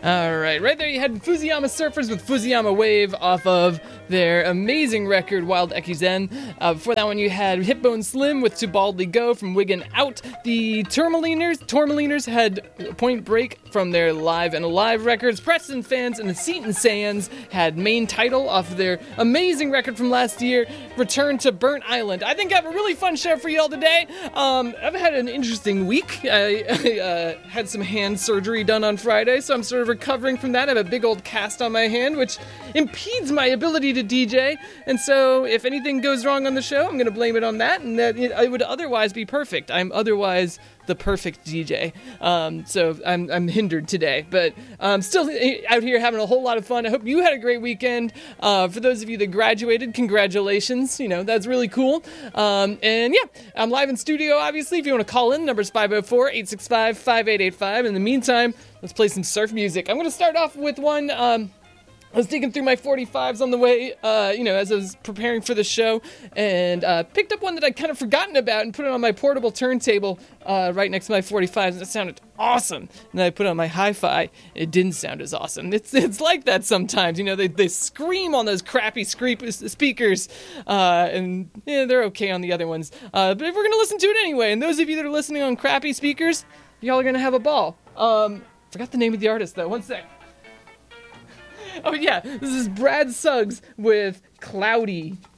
Alright, right there you had Fusiyama Surfers with Fusiyama Wave off of their amazing record, Wild Ekizen. Before that one you had Hipbone Slim with To Baldly Go from Wigan Out. The Tourmaliners had Point Break from their Live and Alive records. Preston Fans and the Seton Sands had Main Title off of their amazing record from last year, Return to Burnt Island. I think I have a really fun show for y'all today. I've had an interesting week. I had some hand surgery done on Friday, so I'm sort of recovering from that. I have a big old cast on my hand, which impedes my ability to DJ, and so if anything goes wrong on the show, I'm going to blame it on that, and that it would otherwise be perfect. I'm otherwise the perfect DJ, so I'm hindered today, but I'm still out here having a whole lot of fun. I hope you had a great weekend. For those of you that graduated, congratulations. That's really cool. And yeah, I'm live in studio, obviously. If you want to call in, number's 504-865-5885. In the meantime, let's play some surf music. I'm going to start off with one. I was digging through my 45s on the way, as I was preparing for the show, and picked up one that I'd kind of forgotten about and put it on my portable turntable right next to my 45s, and it sounded awesome. And then I put it on my hi-fi. It didn't sound as awesome. It's like that sometimes. They scream on those crappy speakers, and they're okay on the other ones. But if we're going to listen to it anyway, and those of you that are listening on crappy speakers, y'all are going to have a ball. Forgot the name of the artist, though. One sec. Oh, yeah, this is Brad Suggs with Cloudy.